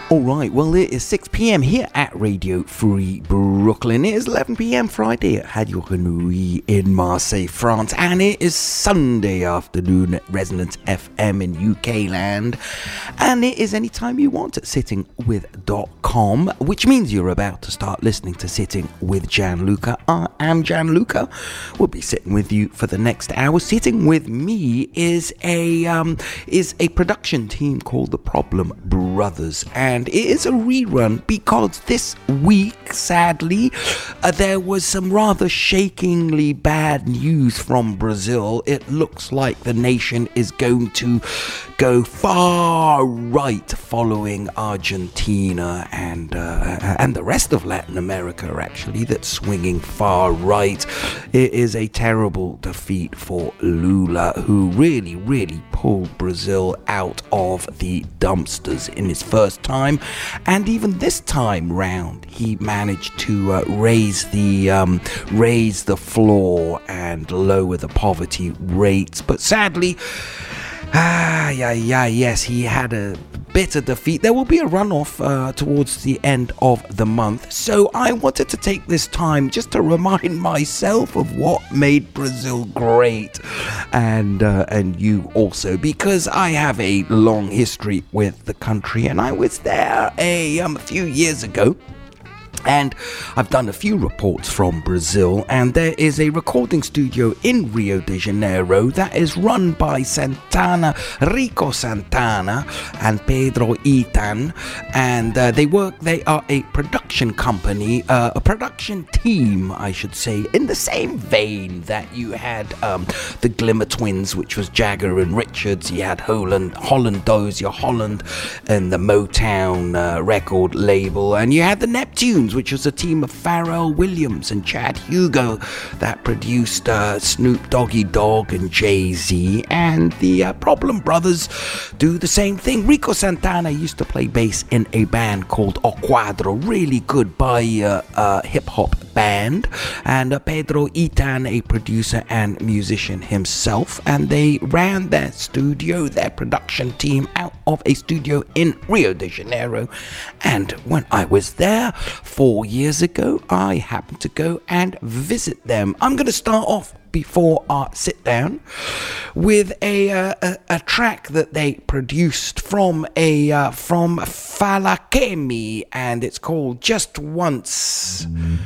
Alright, well it is 6 p.m. here at Radio Free Brooklyn. It is 11 p.m. Friday at Radio Grenouille in Marseille, France. And it is Sunday afternoon at Resonance FM in UK land. And it is anytime you want at sittingwith.com, which means you're about to start listening to Sitting with Gianluca. I am Gianluca. We'll be sitting with you for the next hour. Sitting with me is a production team called The Problem Brothers. And it is a rerun because this week, sadly, there was some rather shakingly bad news from Brazil. It looks like the nation is going to go far right following Argentina and the rest of Latin America, actually, that's swinging far right. It is a terrible defeat for Lula, who really pulled Brazil out of the dumpsters in his first time. And even this time round, he managed to raise the floor and lower the poverty rates. But sadly, yes, he had a bitter defeat. There will be a runoff towards the end of the month. So I wanted to take this time just to remind myself of what made Brazil great, and you also, because I have a long history with the country, and I was there a few years ago. And I've done a few reports from Brazil, and there is a recording studio in Rio de Janeiro that is run by Rico Santana and Pedro Itan, and they are a production company, a production team, I should say, in the same vein that you had the Glimmer Twins, which was Jagger and Richards. You had Holland Dozier Holland and the Motown record label, and you had the Neptunes, which was a team of Pharrell Williams and Chad Hugo that produced Snoop Doggy Dogg and Jay-Z. And the Problem Brothers do the same thing. Rico Santana used to play bass in a band called O Quadro, really good hip-hop band, and Pedro Itan, a producer and musician himself, and they ran their production team out of a studio in Rio de Janeiro. And when I was there 4 years ago, I happened to go and visit them. I'm going to start off before our sit down with a track that they produced from Falakemi, and it's called Just Once.